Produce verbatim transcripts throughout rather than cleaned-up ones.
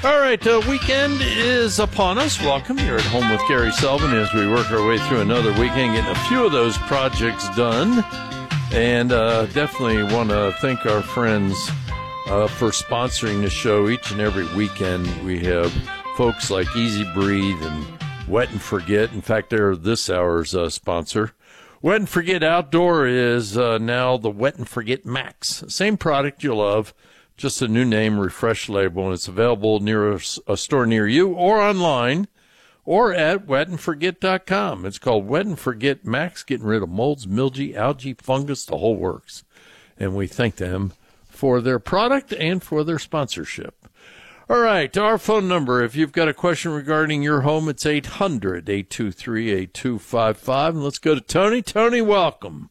All right, uh, weekend is upon us. Welcome. You're at home with Gary Sullivan as we work our way through another weekend, getting a few of those projects done. And uh, definitely want to thank our friends uh, for sponsoring the show each and every weekend. We have folks like Easy Breathe and Wet and Forget. In fact, they're this hour's uh, sponsor. Wet and Forget Outdoor is uh, now the Wet and Forget Max. Same product you love. Just a new name, refresh label, and it's available near a, a store near you or online or at wet and forget dot com. It's called Wet and Forget Max, getting rid of molds, mildew, algae, fungus, the whole works. And we thank them for their product and for their sponsorship. All right, our phone number, if you've got a question regarding your home, it's eight hundred, eight two three, eight two five five. And let's go to Tony. Tony, welcome.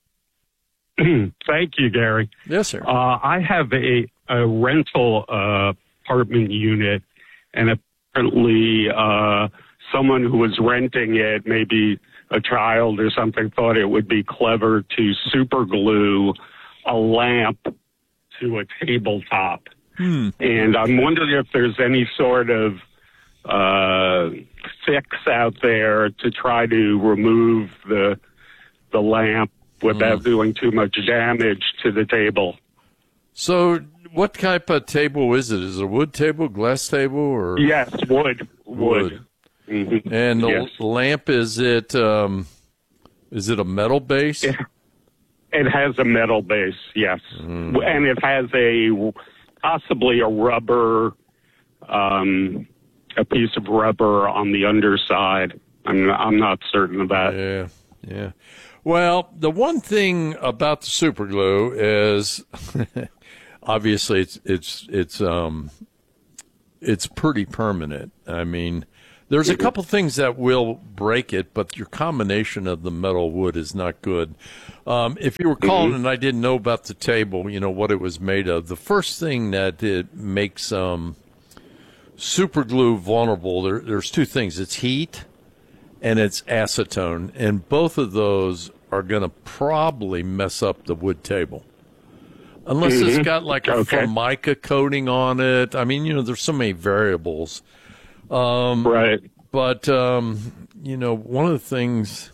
Thank you, Gary. Yes, sir. Uh, I have a, a rental uh, apartment unit, and apparently uh, someone who was renting it, maybe a child or something, thought it would be clever to super glue a lamp to a tabletop. Hmm. And I'm wondering if there's any sort of uh, fix out there to try to remove the the lamp without mm. doing too much damage to the table. So what type of table is it? Is it a wood table, glass table, or? Yes, wood. Wood. wood. Mm-hmm. And the yes. lamp, is it um, is it a metal base? It, it has a metal base, yes. Mm. And it has a possibly a rubber, um, a piece of rubber on the underside. I'm I'm not certain of that. Yeah, yeah. Well, the one thing about the super glue is, obviously, it's it's it's um, it's pretty permanent. I mean, there's a couple things that will break it, but your combination of the metal wood is not good. Um, if you were calling and I didn't know about the table, you know what it was made of. The first thing that it makes um, super glue vulnerable. There, there's two things. It's heat. And it's acetone, and both of those are going to probably mess up the wood table. Unless mm-hmm. it's got like a okay. Formica coating on it. I mean, you know, there's so many variables. Um, right. But, um, you know, one of the things,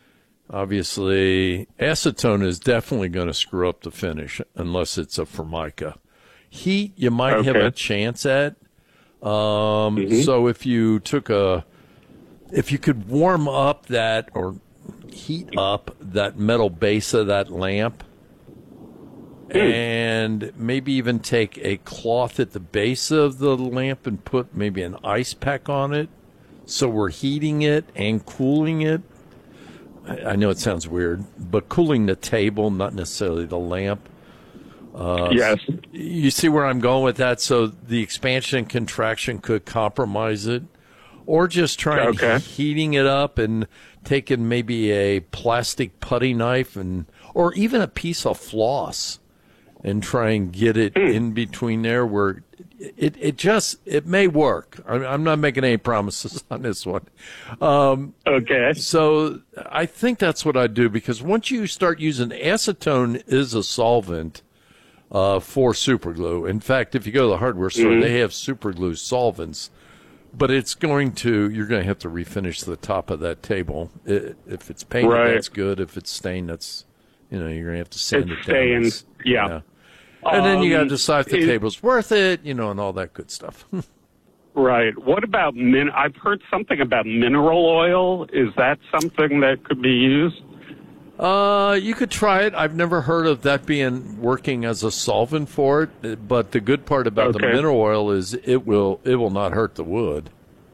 obviously, acetone is definitely going to screw up the finish unless it's a Formica. Heat, you might okay. have a chance at. Um, mm-hmm. So if you took a... If you could warm up that or heat up that metal base of that lamp mm. and maybe even take a cloth at the base of the lamp and put maybe an ice pack on it so we're heating it and cooling it. I know it sounds weird, but cooling the table, not necessarily the lamp. Uh, yes. You see where I'm going with that? So the expansion and contraction could compromise it. Or just trying okay. heating it up and taking maybe a plastic putty knife and or even a piece of floss and try and get it mm. in between there where it, it just it may work. I'm not making any promises on this one. Um, okay. So I think that's what I do because once you start using acetone is a solvent uh, for superglue. In fact, if you go to the hardware store, mm-hmm. they have superglue solvents. But it's going to, you're going to have to refinish the top of that table. It, if it's painted, right. that's good. If it's stained, that's, you know, you're going to have to sand it's it down. Stained, yeah. yeah. And then you got to um, decide if the it, table's worth it, you know, and all that good stuff. Right. What about, min- I've heard something about mineral oil. Is that something that could be used? Uh, you could try it. I've never heard of that being working as a solvent for it. But the good part about okay. the mineral oil is it will it will not hurt the wood.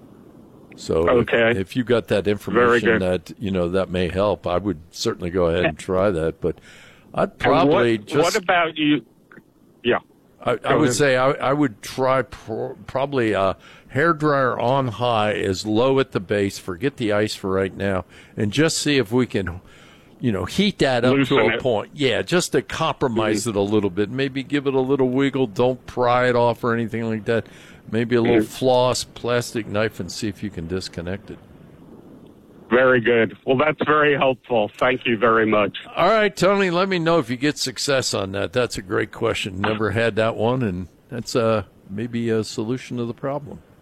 So okay. if, if you got that information that you know that may help, I would certainly go ahead and try that. But I'd probably what, just. What about you? Yeah. I, I would say I, I would try pro, probably a hairdryer on high, as low at the base. Forget the ice for right now, and just see if we can. You know, heat that up Loosen to a it. point. Yeah, just to compromise mm-hmm. it a little bit. Maybe give it a little wiggle. Don't pry it off or anything like that. Maybe a little mm-hmm. floss, plastic knife, and see if you can disconnect it. Very good. Well, that's very helpful. Thank you very much. All right, Tony, let me know if you get success on that. That's a great question. Never had that one, and that's uh, maybe a solution to the problem.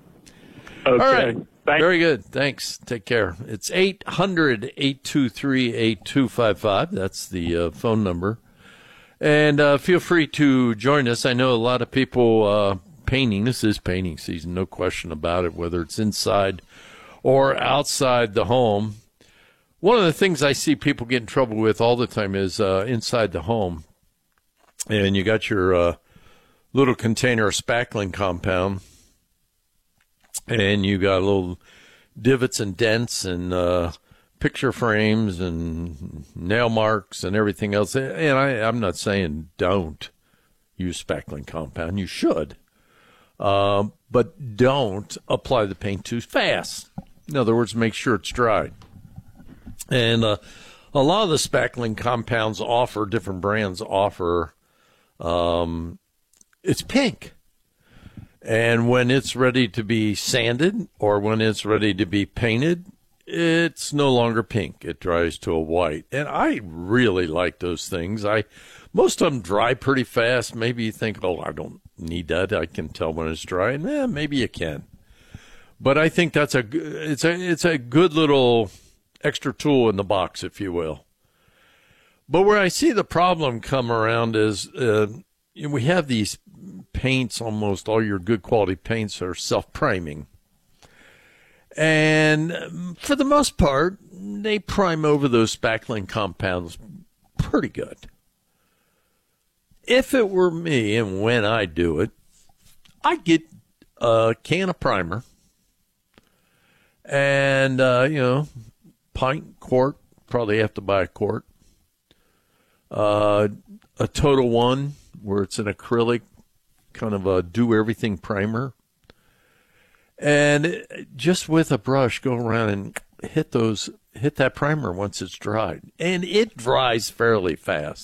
Okay. All right. Thank- Very good. Thanks. Take care. It's eight hundred, eight two three, eight two five five. That's the uh, phone number. And uh, feel free to join us. I know a lot of people uh, painting. This is painting season, no question about it, whether it's inside or outside the home. One of the things I see people get in trouble with all the time is uh, inside the home. And you got your uh, little container of spackling compound, and you got little divots and dents and uh, picture frames and nail marks and everything else. And I, I'm not saying don't use spackling compound. You should. Um, but don't apply the paint too fast. In other words, make sure it's dry. And uh, a lot of the spackling compounds offer, different brands offer, um, it's pink. And when it's ready to be sanded or when it's ready to be painted, it's no longer pink. It dries to a white. And I really like those things. I most of them dry pretty fast. Maybe you think, oh, I don't need that. I can tell when it's dry. And eh, maybe you can. But I think that's a it's a it's a good little extra tool in the box, if you will. But where I see the problem come around is uh, we have these paints, almost all your good quality paints are self-priming. And for the most part, they prime over those spackling compounds pretty good. If it were me, and when I do it, I'd get a can of primer and, uh, you know, pint, quart, probably have to buy a quart. Uh, a Total One, where it's an acrylic, kind of a do-everything primer. And just with a brush, go around and hit those, hit that primer once it's dried. And it dries fairly fast.